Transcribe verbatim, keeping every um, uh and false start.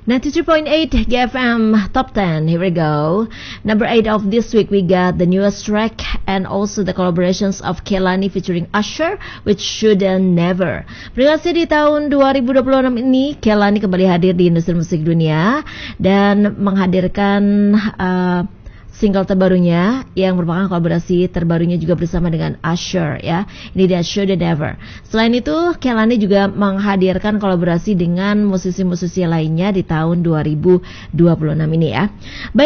ninety-two point eight G F M Top ten. Here we go. Number eight of this week we got the newest track and also the collaborations of Kehlani featuring Usher with Shoulda Never. Peringkat di tahun dua ribu dua puluh enam ini Kehlani kembali hadir di industri musik dunia dan menghadirkan uh, single terbarunya yang merupakan kolaborasi terbarunya juga bersama dengan Usher ya. Ini dia Shoulda Never. Selain itu, Kehlani juga menghadirkan kolaborasi dengan musisi-musisi lainnya di tahun dua ribu dua puluh enam ini ya.